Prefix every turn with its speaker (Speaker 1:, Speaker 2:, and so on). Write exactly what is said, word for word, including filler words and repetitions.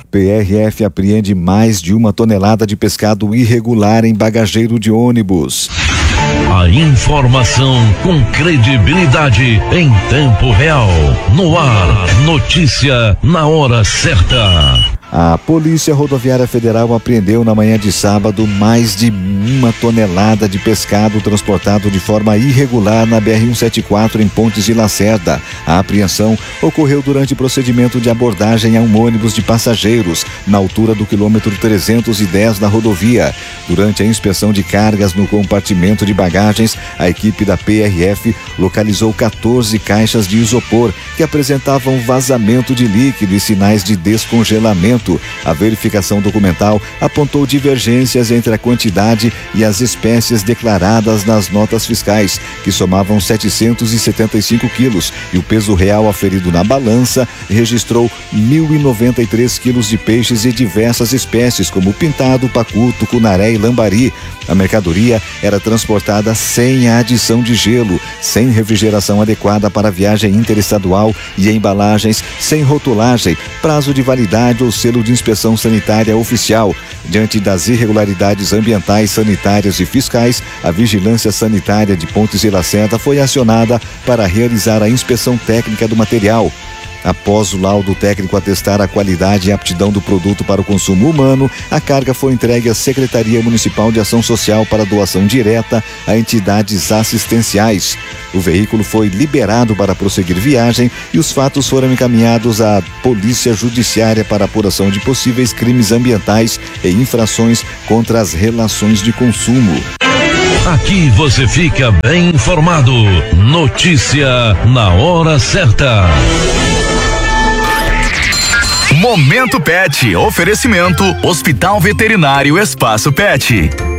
Speaker 1: P R F apreende mais de uma tonelada de pescado irregular em bagageiro de ônibus.
Speaker 2: A informação com credibilidade em tempo real. No ar, notícia na hora certa.
Speaker 1: A Polícia Rodoviária Federal apreendeu na manhã de sábado mais de uma tonelada de pescado transportado de forma irregular na B R cento e setenta e quatro em Pontes de Lacerda. A apreensão ocorreu durante procedimento de abordagem a um ônibus de passageiros na altura do quilômetro trezentos e dez da rodovia. Durante a inspeção de cargas no compartimento de bagagens, a equipe da P R F localizou quatorze caixas de isopor que apresentavam vazamento de líquido e sinais de descongelamento. A verificação documental apontou divergências entre a quantidade e as espécies declaradas nas notas fiscais, que somavam setecentos e setenta e cinco quilos, e o peso real aferido na balança registrou mil e noventa e três quilos de peixes e diversas espécies, como pintado, pacu, tucunaré e lambari. A mercadoria era transportada sem a adição de gelo, sem refrigeração adequada para viagem interestadual e embalagens sem rotulagem, prazo de validade ou selo de inspeção sanitária oficial. Diante das irregularidades ambientais, sanitárias e fiscais, a Vigilância Sanitária de Pontes de Lacerda foi acionada para realizar a inspeção técnica do material. Após o laudo técnico atestar a qualidade e aptidão do produto para o consumo humano, a carga foi entregue à Secretaria Municipal de Ação Social para doação direta a entidades assistenciais. O veículo foi liberado para prosseguir viagem e os fatos foram encaminhados à Polícia Judiciária para apuração de possíveis crimes ambientais e infrações contra as relações de consumo.
Speaker 2: Aqui você fica bem informado. Notícia na hora certa.
Speaker 3: Momento Pet. Oferecimento Hospital Veterinário Espaço Pet.